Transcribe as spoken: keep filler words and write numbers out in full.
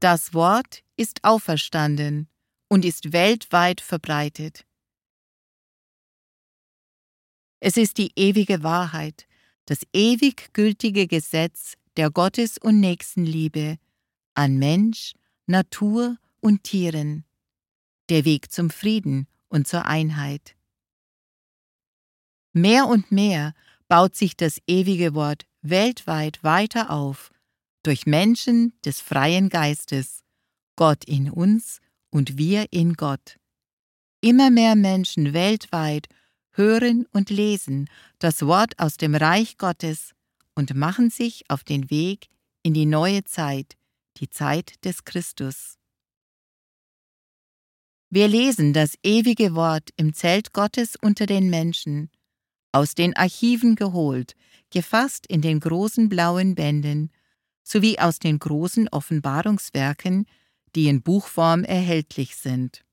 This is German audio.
Das Wort ist auferstanden und ist weltweit verbreitet. Es ist die ewige Wahrheit, das ewig gültige Gesetz der Gottes- und Nächstenliebe an Mensch, Natur und Tieren, der Weg zum Frieden und zur Einheit. Mehr und mehr baut sich das ewige Wort weltweit weiter auf, durch Menschen des freien Geistes, Gott in uns und wir in Gott. Immer mehr Menschen weltweit hören und lesen das Wort aus dem Reich Gottes und machen sich auf den Weg in die neue Zeit, die Zeit des Christus. Wir lesen das ewige Wort im Zelt Gottes unter den Menschen, aus den Archiven geholt, gefasst in den großen blauen Bänden, sowie aus den großen Offenbarungswerken, die in Buchform erhältlich sind.